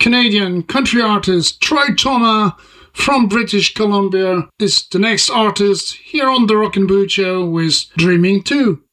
Canadian country artist Troy Thomas from British Columbia is the next artist here on the Rock and Boot Show with Dreaming 2.